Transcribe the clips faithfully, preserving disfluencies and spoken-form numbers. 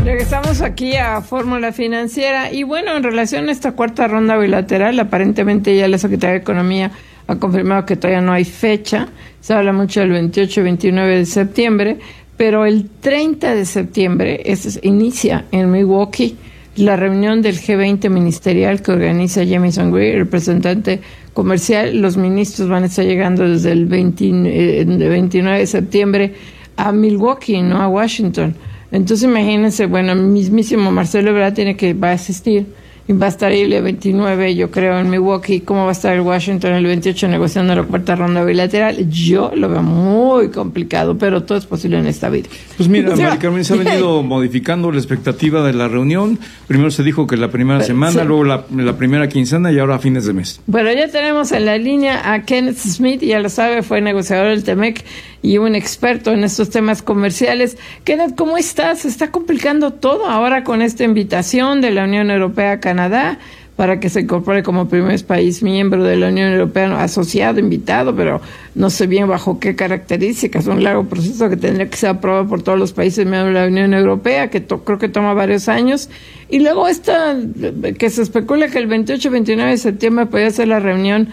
Regresamos aquí a Fórmula Financiera y bueno, en relación a esta cuarta ronda bilateral, aparentemente ya la Secretaría de Economía ha confirmado que todavía no hay fecha. Se habla mucho del veintiocho y veintinueve de septiembre, pero el treinta de septiembre es, inicia en Milwaukee la reunión del G veinte ministerial que organiza Jamieson Greer, representante comercial. Los ministros van a estar llegando desde el veinte, eh, veintinueve de septiembre a Milwaukee, no a Washington. Entonces imagínense, bueno, el mismísimo Marcelo Ebrard tiene que va a asistir y va a estar ahí el veintinueve, yo creo, en Milwaukee. ¿Cómo va a estar el Washington el veintiocho negociando la cuarta ronda bilateral? Yo lo veo muy complicado, pero todo es posible en esta vida. Pues mira, Mari Carmen, se ha venido modificando la expectativa de la reunión. Primero se dijo que la primera semana, sí. luego la, la primera quincena y ahora a fines de mes. Bueno, ya tenemos en la línea a Kenneth Smith, ya lo sabe, fue negociador del Temec y un experto en estos temas comerciales. Kenneth, ¿cómo estás? Se está complicando todo ahora con esta invitación de la Unión Europea a Canadá para que se incorpore como primer país miembro de la Unión Europea, no, asociado, invitado, pero no sé bien bajo qué características. Un largo proceso que tendría que ser aprobado por todos los países miembros de la Unión Europea, que to- creo que toma varios años. Y luego esta, que se especula que el veintiocho y veintinueve de septiembre podría ser la reunión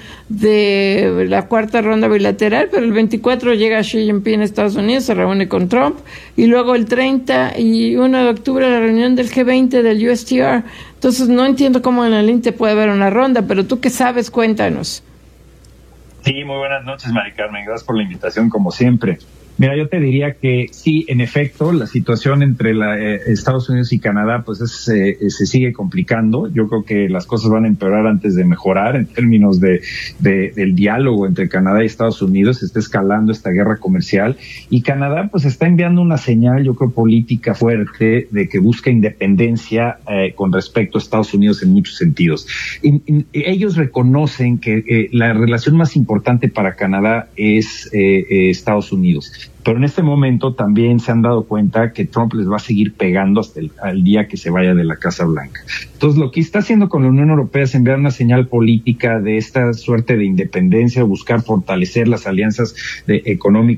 de la cuarta ronda bilateral, pero el veinticuatro llega Xi Jinping a Estados Unidos, se reúne con Trump, y luego el treinta y uno de octubre la reunión del G veinte del U S T R. Entonces no entiendo cómo en el I N T E puede haber una ronda, pero tú qué sabes, cuéntanos. Sí, muy buenas noches, Mari Carmen, gracias por la invitación como siempre. Mira, yo te diría que sí, en efecto, la situación entre la, eh, Estados Unidos y Canadá pues es, eh, se sigue complicando. Yo creo que las cosas van a empeorar antes de mejorar en términos de, de del diálogo entre Canadá y Estados Unidos. Se está escalando esta guerra comercial y Canadá pues está enviando una señal, yo creo, política fuerte de que busca independencia eh, con respecto a Estados Unidos en muchos sentidos. Y, y, ellos reconocen que eh, la relación más importante para Canadá es eh, eh, Estados Unidos. Pero en este momento también se han dado cuenta que Trump les va a seguir pegando hasta el al día que se vaya de la Casa Blanca. Entonces, lo que está haciendo con la Unión Europea es enviar una señal política de esta suerte de independencia, buscar fortalecer las alianzas de, económicas